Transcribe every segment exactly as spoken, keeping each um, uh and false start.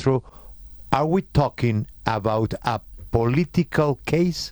Petro, are we talking about a political case?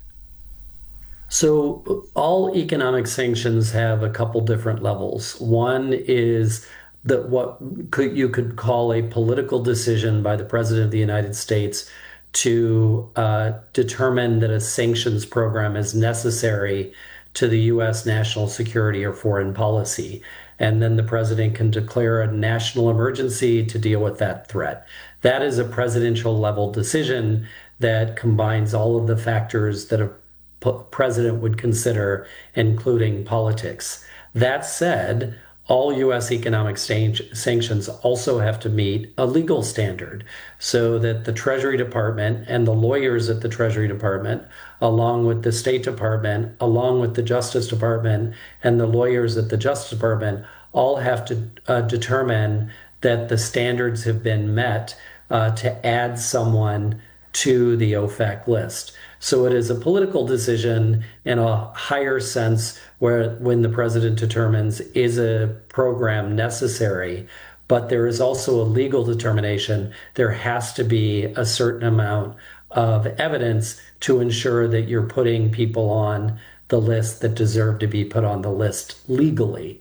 So all economic sanctions have a couple different levels. One is that what could, you could call a political decision by the President of the United States to uh, determine that a sanctions program is necessary to the U S national security or foreign policy. And then the president can declare a national emergency to deal with that threat. That is a presidential level decision that combines all of the factors that a president would consider, including politics. That said, all U S economic sanctions also have to meet a legal standard so that the Treasury Department and the lawyers at the Treasury Department, along with the State Department, along with the Justice Department and the lawyers at the Justice Department, all have to uh, determine that the standards have been met uh, to add someone to the OFAC list. So it is a political decision in a higher sense where when the president determines is a program necessary, but there is also a legal determination. There has to be a certain amount of evidence to ensure that you're putting people on the list that deserve to be put on the list legally.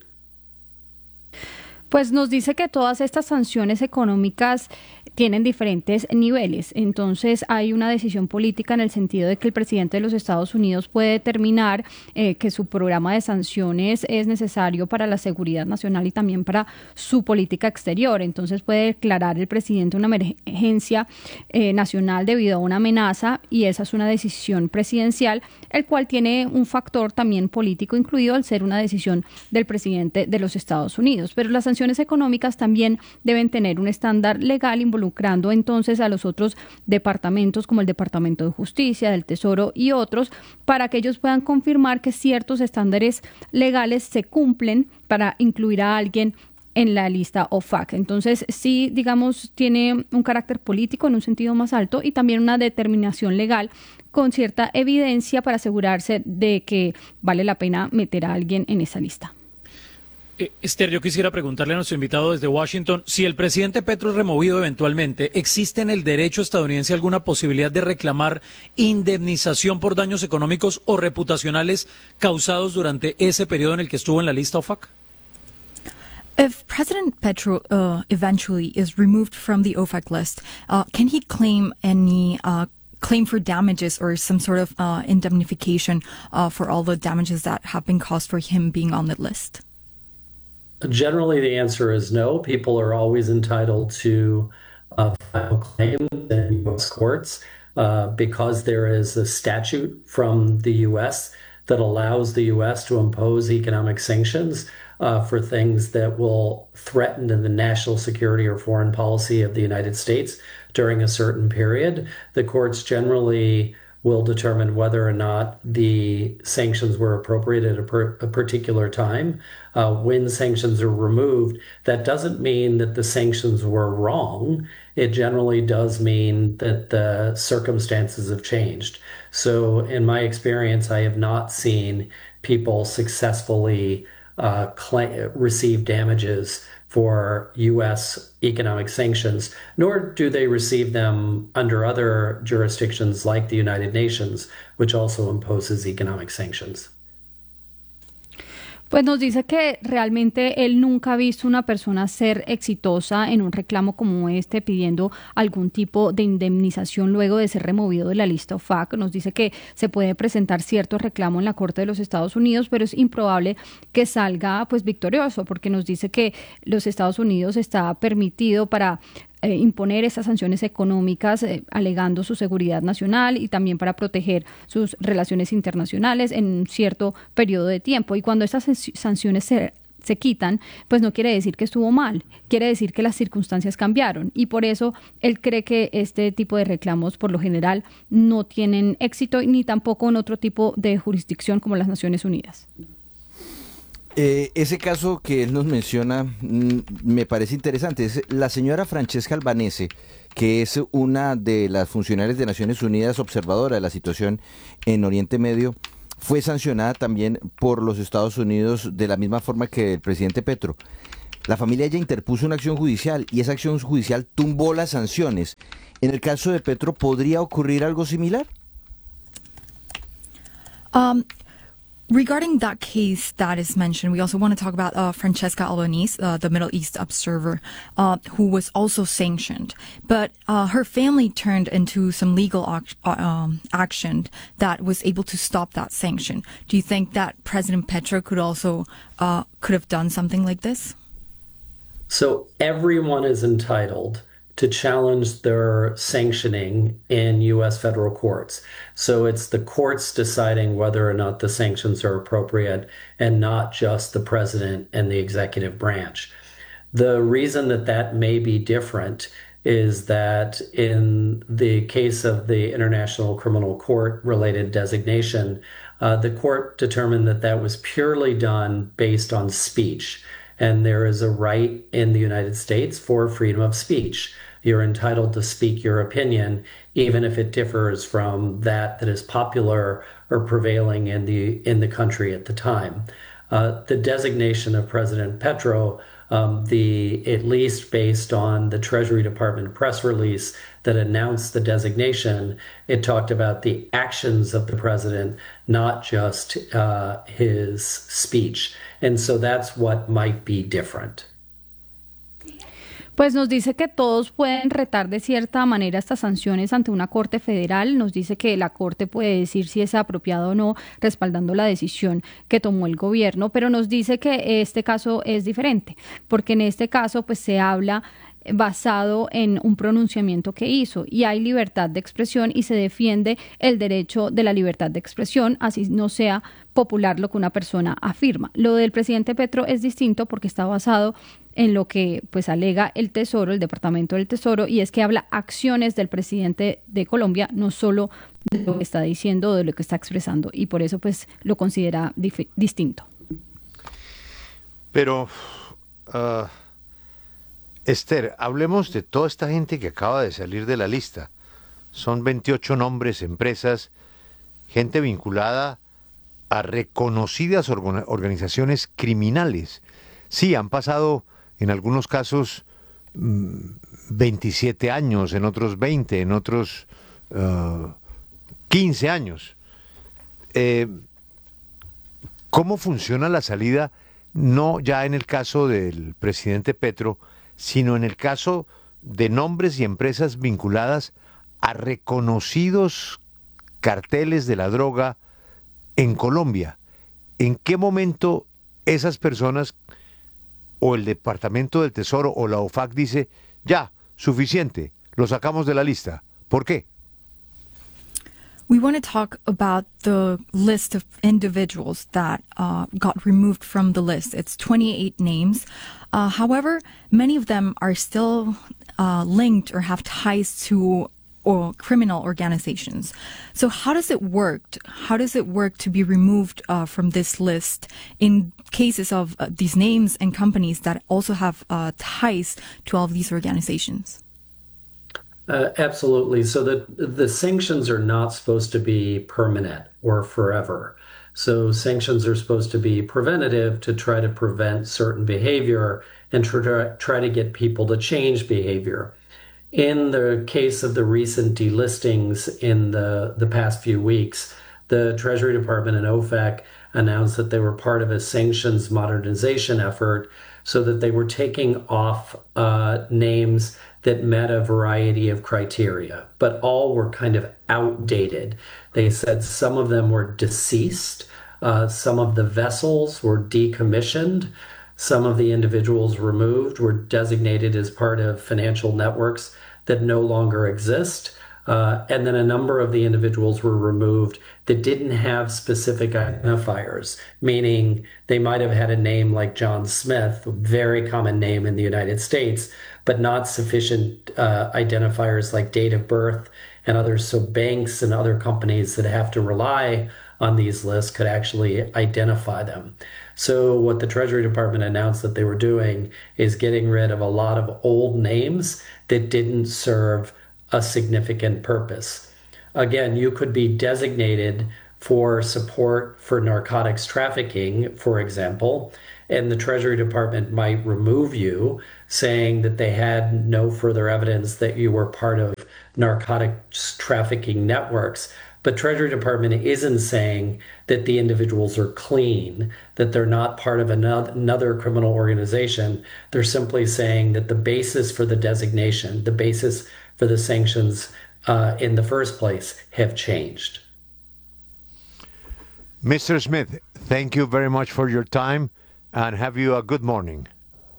Pues nos dice que todas estas sanciones económicas tienen diferentes niveles. Entonces hay una decisión política en el sentido de que el presidente de los Estados Unidos puede determinar eh, que su programa de sanciones es necesario para la seguridad nacional y también para su política exterior. Entonces puede declarar el presidente una emergencia eh, nacional debido a una amenaza, y esa es una decisión presidencial, el cual tiene un factor también político incluido al ser una decisión del presidente de los Estados Unidos. Pero las sanciones económicas también deben tener un estándar legal involucrado involucrando entonces a los otros departamentos como el Departamento de Justicia, del Tesoro y otros, para que ellos puedan confirmar que ciertos estándares legales se cumplen para incluir a alguien en la lista OFAC. Entonces, sí, digamos, tiene un carácter político en un sentido más alto y también una determinación legal con cierta evidencia para asegurarse de que vale la pena meter a alguien en esa lista. Eh, Esther, yo quisiera preguntarle a nuestro invitado desde Washington, si el presidente Petro es removido eventualmente, ¿existe en el derecho estadounidense alguna posibilidad de reclamar indemnización por daños económicos o reputacionales causados durante ese periodo en el que estuvo en la lista OFAC? If President Petro uh, eventually is removed from the OFAC list, uh, can he claim any uh, claim for damages or some sort of uh, indemnification uh, for all the damages that have been caused for him being on the list? Generally, the answer is no. People are always entitled to uh, file claims in U S courts uh, because there is a statute from the U S that allows the U S to impose economic sanctions uh, for things that will threaten the national security or foreign policy of the United States during a certain period. The courts generally will determine whether or not the sanctions were appropriate at a, per, a particular time. Uh, when sanctions are removed, that doesn't mean that the sanctions were wrong. It generally does mean that the circumstances have changed. So in my experience, I have not seen people successfully uh, claim, receive damages for U S economic sanctions, nor do they receive them under other jurisdictions like the United Nations, which also imposes economic sanctions. Pues nos dice que realmente él nunca ha visto una persona ser exitosa en un reclamo como este pidiendo algún tipo de indemnización luego de ser removido de la lista OFAC. Nos dice que se puede presentar cierto reclamo en la Corte de los Estados Unidos, pero es improbable que salga pues victorioso, porque nos dice que los Estados Unidos está permitido para Eh, imponer esas sanciones económicas eh, alegando su seguridad nacional y también para proteger sus relaciones internacionales en un cierto periodo de tiempo. Y cuando esas sanciones se, se quitan, pues no quiere decir que estuvo mal, quiere decir que las circunstancias cambiaron. Y por eso él cree que este tipo de reclamos por lo general no tienen éxito ni tampoco en otro tipo de jurisdicción como las Naciones Unidas. Eh, ese caso que él nos menciona mm, me parece interesante. Es la señora Francesca Albanese, que es una de las funcionarias de Naciones Unidas observadora de la situación en Oriente Medio, fue sancionada también por los Estados Unidos de la misma forma que el presidente Petro. La familia ya interpuso una acción judicial y esa acción judicial tumbó las sanciones. ¿En el caso de Petro podría ocurrir algo similar? Um, regarding that case that is mentioned, we also want to talk about uh, Francesca Albanese, uh, the Middle East observer, uh, who was also sanctioned. But uh, her family turned into some legal ac- uh, um, action that was able to stop that sanction. Do you think that President Petro could also uh, could have done something like this? So everyone is entitled to challenge their sanctioning in U S federal courts. So it's the courts deciding whether or not the sanctions are appropriate and not just the president and the executive branch. The reason that that may be different is that in the case of the International Criminal Court related designation, uh, the court determined that that was purely done based on speech. And there is a right in the United States for freedom of speech. You're entitled to speak your opinion, even if it differs from that that is popular or prevailing in the in the country at the time. Uh, the designation of President Petro, um, the at least based on the Treasury Department press release that announced the designation, it talked about the actions of the president, not just uh, his speech. And so that's what might be different. Pues nos dice que todos pueden retar de cierta manera estas sanciones ante una corte federal. Nos dice que la corte puede decir si es apropiado o no, respaldando la decisión que tomó el gobierno, pero nos dice que este caso es diferente, porque en este caso pues se habla basado en un pronunciamiento que hizo y hay libertad de expresión y se defiende el derecho de la libertad de expresión, así no sea popular lo que una persona afirma. Lo del presidente Petro es distinto porque está basado en lo que pues alega el Tesoro, el Departamento del Tesoro, y es que habla acciones del presidente de Colombia, no solo de lo que está diciendo o de lo que está expresando, y por eso pues lo considera dif- distinto. Pero, uh, Esther, hablemos de toda esta gente que acaba de salir de la lista. Son veintiocho nombres, empresas, gente vinculada a reconocidas organ- organizaciones criminales. Sí, han pasado en algunos casos veintisiete años, en otros veinte, en otros uh, quince años. Eh, ¿Cómo funciona la salida? No ya en el caso del presidente Petro, sino en el caso de nombres y empresas vinculadas a reconocidos carteles de la droga en Colombia. ¿En qué momento esas personas o el Departamento del Tesoro o la O F A C dice, ya, suficiente, lo sacamos de la lista? ¿Por qué? We want to talk about the list of individuals that uh, got removed from the list. It's twenty-eight names. Uh, however, many of them are still uh, linked or have ties to or criminal organizations. So how does it work? How does it work to be removed uh, from this list in cases of uh, these names and companies that also have uh, ties to all of these organizations? Uh, absolutely. So the the sanctions are not supposed to be permanent or forever. So sanctions are supposed to be preventative to try to prevent certain behavior and try, try to get people to change behavior. In the case of the recent delistings in the, the past few weeks, the Treasury Department and O F A C announced that they were part of a sanctions modernization effort so that they were taking off uh, names that met a variety of criteria, but all were kind of outdated. They said some of them were deceased, uh, some of the vessels were decommissioned, some of the individuals removed were designated as part of financial networks that no longer exist. Uh, and then a number of the individuals were removed that didn't have specific identifiers, meaning they might have had a name like John Smith, a very common name in the United States, but not sufficient uh, identifiers like date of birth and others. So banks and other companies that have to rely on these lists could actually identify them. So what the Treasury Department announced that they were doing is getting rid of a lot of old names that didn't serve a significant purpose. Again, you could be designated for support for narcotics trafficking, for example, and the Treasury Department might remove you, saying that they had no further evidence that you were part of narcotics trafficking networks. But Treasury Department isn't saying that the individuals are clean, that they're not part of another, another criminal organization. They're simply saying that the basis for the designation, the basis for the sanctions uh, in the first place have changed. Mister Smith, thank you very much for your time and have you a good morning.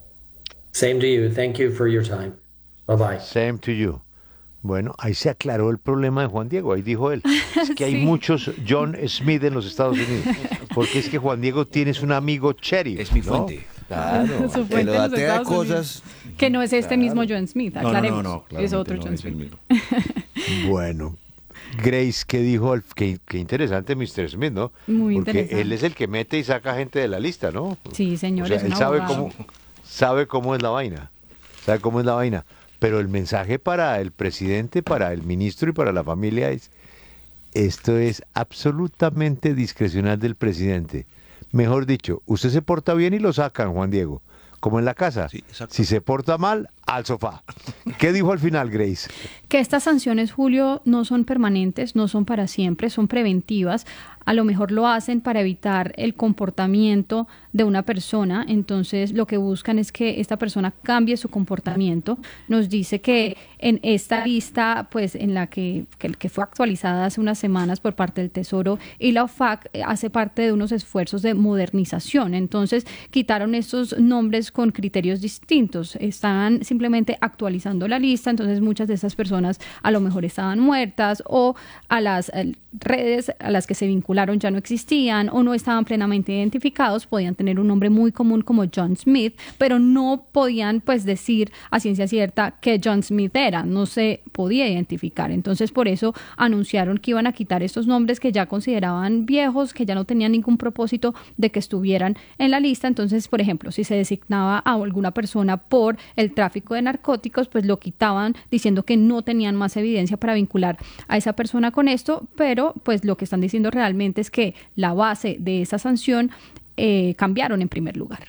Same to you. Thank you for your time. Bye-bye. Same to you. Bueno, ahí se aclaró el problema de Juan Diego, ahí dijo él. Es que hay Sí. muchos John Smith en los Estados Unidos, porque es que Juan Diego tienes un amigo sheriff. Es mi ¿no? fuente. Claro, Su que fuente lo en los atea Estados cosas. Que no es este mismo John Smith, No, no, aclaremos. no, no, es claramente otro no John es el Smith. mismo. Bueno, Grace, ¿qué dijo? el- Qué, qué interesante mister Smith, ¿no? Muy Porque interesante. él es el que mete y saca gente de la lista, ¿no? Sí, señor, O sea, es él un sabe abogado. cómo, sabe cómo es la vaina, sabe cómo es la vaina. Pero el mensaje para el presidente, para el ministro y para la familia es, esto es absolutamente discrecional del presidente. Mejor dicho, usted se porta bien y lo sacan, Juan Diego, como en la casa. Sí, exacto. Si se porta mal, al sofá. ¿Qué dijo al final, Grace? Que estas sanciones, Julio, no son permanentes, no son para siempre, son preventivas. A lo mejor lo hacen para evitar el comportamiento de una persona. Entonces, lo que buscan es que esta persona cambie su comportamiento. Nos dice que en esta lista, pues en la que, que, que fue actualizada hace unas semanas por parte del Tesoro y la O F A C, eh, hace parte de unos esfuerzos de modernización. Entonces, quitaron estos nombres con criterios distintos. Están simplemente actualizando la lista. Entonces, muchas de esas personas a lo mejor estaban muertas o a las eh, redes a las que se vincularon ya no existían o no estaban plenamente identificados, podían tener un nombre muy común como John Smith, pero no podían pues decir a ciencia cierta que John Smith era, no se podía identificar. Entonces por eso anunciaron que iban a quitar estos nombres que ya consideraban viejos, que ya no tenían ningún propósito de que estuvieran en la lista. Entonces, por ejemplo, si se designaba a alguna persona por el tráfico de narcóticos, pues lo quitaban diciendo que no tenían más evidencia para vincular a esa persona con esto, pero pues lo que están diciendo realmente es que la base de esa sanción eh, cambiaron en primer lugar.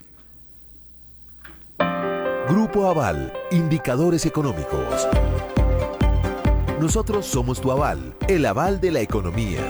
Grupo Aval, indicadores económicos. Nosotros somos tu aval, el aval de la economía.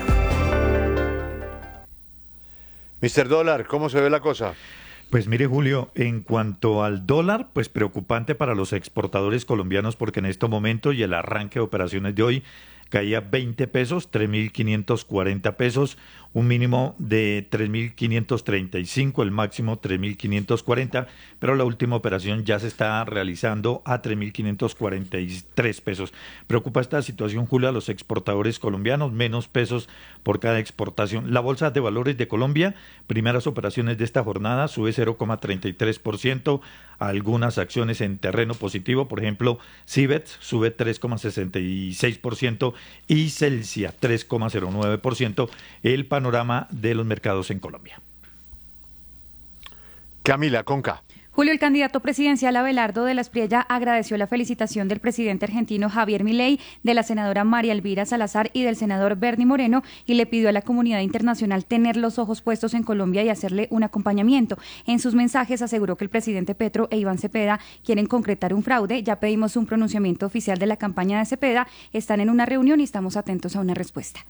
mister Dólar, ¿cómo se ve la cosa? Pues mire, Julio, en cuanto al dólar, pues preocupante para los exportadores colombianos porque en este momento y el arranque de operaciones de hoy caía veinte pesos, tres mil quinientos cuarenta pesos, un mínimo de tres mil quinientos treinta y cinco, el máximo tres mil quinientos cuarenta, pero la última operación ya se está realizando a tres mil quinientos cuarenta y tres pesos. Preocupa esta situación, Julio, a los exportadores colombianos, menos pesos por cada exportación. La Bolsa de Valores de Colombia, primeras operaciones de esta jornada, sube cero coma treinta y tres por ciento, algunas acciones en terreno positivo, por ejemplo, Cibets sube tres coma sesenta y seis por ciento y Celsia tres coma cero nueve por ciento, el panorama de los mercados en Colombia. Camila Conca. Julio, el candidato presidencial Abelardo de la Espriella agradeció la felicitación del presidente argentino Javier Milei, de la senadora María Elvira Salazar y del senador Bernie Moreno, y le pidió a la comunidad internacional tener los ojos puestos en Colombia y hacerle un acompañamiento. En sus mensajes aseguró que el presidente Petro e Iván Cepeda quieren concretar un fraude. Ya pedimos un pronunciamiento oficial de la campaña de Cepeda, están en una reunión y estamos atentos a una respuesta.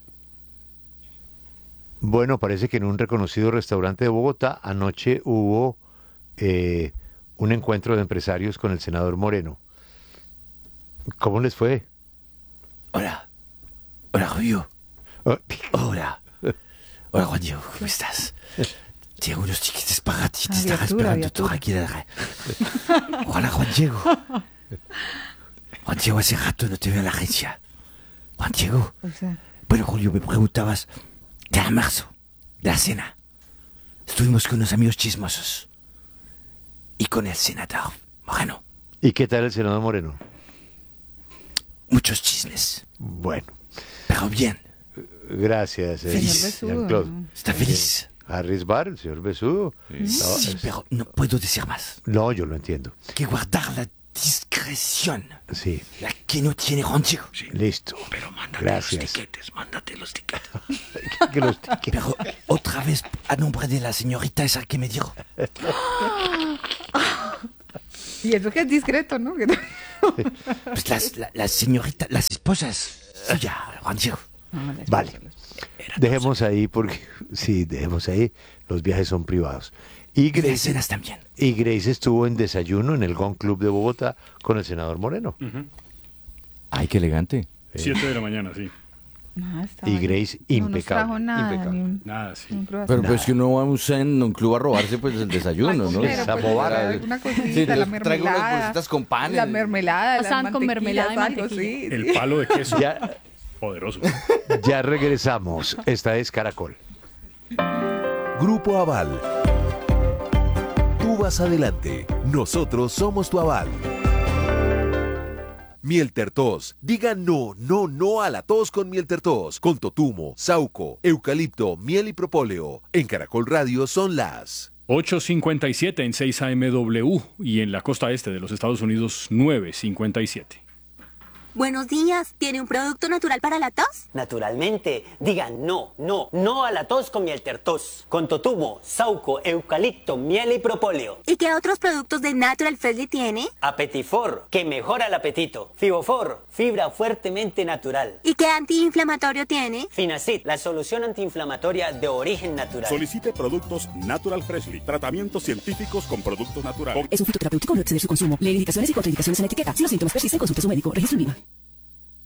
Bueno, parece que en un reconocido restaurante de Bogotá anoche hubo eh, un encuentro de empresarios con el senador Moreno. ¿Cómo les fue? Hola. Hola, Julio. Oh, Hola. Hola, Juan Diego, ¿cómo estás? Tengo unos chiquitos espaguetis, te estaba Aviatura, esperando tú aviatura. aquí. Hola, Juan Diego. Juan Diego, hace rato no te veo en la agencia. Juan Diego. O sea, Bueno, Julio, me preguntabas de almuerzo, de la cena. Estuvimos con unos amigos chismosos. Y con el senador Moreno. ¿Y qué tal el senador Moreno? Muchos chismes. Bueno, Pero bien. gracias. eh, Feliz. Besudo, Jean-Claude. ¿no? ¿Está feliz? Harris Bar, el señor Besudo. Sí, pero no puedo decir más. No, yo lo entiendo. Que guardar la discreción. Sí. La que no tiene rancho. Sí. Listo. Pero mándate Gracias. los tiquetes, mándate los tiquetes. que los tiquetes. Pero otra vez a nombre de la señorita esa que me dijo. Y eso que es discreto, ¿no? Pues las, la, las señoritas, las esposas suya, rancho. Vale. Dejemos ahí porque sí, dejemos ahí. Los viajes son privados. Y Grace, las cenas también. Y Grace estuvo en desayuno en el Gon Club de Bogotá con el senador Moreno. Uh-huh. Ay, qué elegante. Siete de la mañana, sí. Ah, y Grace no impecable. nos trajo nada, impecable. ni- Nada, sí. ni pruebas. Pero Nada. pues que uno va a un, cen- un club a robarse pues el desayuno, ¿no? Pero, Esa pues, bobada. alguna cosita, Sí, la yo traigo unas mermelada, bolsitas con pan. La mermelada, las Pasaban con mermelada y mantequillas, algo, mantequilla. sí, El sí. palo de queso. Ya, Poderoso. ya regresamos. Esta es Caracol. Grupo Aval. Tú vas adelante. Nosotros somos tu aval. Miel Tertos. Diga no, no, no a la tos con Miel Tertos. Con totumo, sauco, eucalipto, miel y propóleo. En Caracol Radio son las... ocho cincuenta y siete en seis A M W y en la costa este de los Estados Unidos nueve cincuenta y siete. Buenos días, ¿tiene un producto natural para la tos? Naturalmente, digan no, no, no a la tos con Miel Tertos. Con totumo, sauco, eucalipto, miel y propóleo. ¿Y qué otros productos de Natural Freshly tiene? Apetifor, que mejora el apetito. Fibofor, fibra fuertemente natural. ¿Y qué antiinflamatorio tiene? Finacid, la solución antiinflamatoria de origen natural. Solicite productos Natural Freshly. Tratamientos científicos con productos naturales. Es un fitoterapéutico, no exceder su consumo. Lee indicaciones y contraindicaciones en la etiqueta. Si los síntomas persisten, consulte a su médico. Registro en viva.